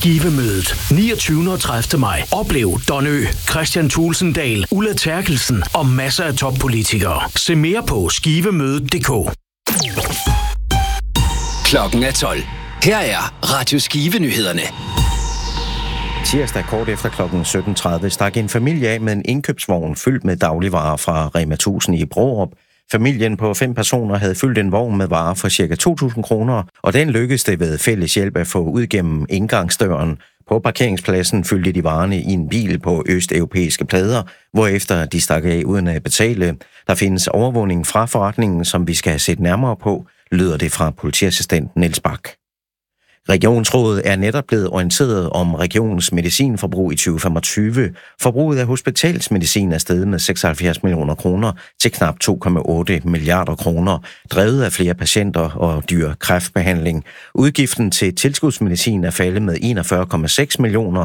Skivemødet 29. og 30. maj. Oplev Don Ø, Christian Tulsendal, Ulla Terkelsen og masser af toppolitikere. Se mere på skivemødet.dk. Klokken er 12. Her er Radio Skive-nyhederne. Tirsdag kort efter klokken 17.30 stak en familie af med en indkøbsvogn fyldt med dagligvarer fra Rema 1000 i Brårup. Familien på 5 personer havde fyldt en vogn med varer for ca. 2.000 kroner, og den lykkedes det ved fælles hjælp at få ud gennem indgangsdøren. På parkeringspladsen fyldte de varerne i en bil på østeuropæiske plader, hvorefter de stak af uden at betale. Der findes overvågning fra forretningen, som vi skal sætte nærmere på, lyder det fra politiassistent Niels Bak. Regionsrådet er netop blevet orienteret om regionens medicinforbrug i 2025. Forbruget af hospitalsmedicin er steget med 76 millioner kroner til knap 2,8 milliarder kroner, drevet af flere patienter og dyr kræftbehandling. Udgiften til tilskudsmedicin er faldet med 41,6 millioner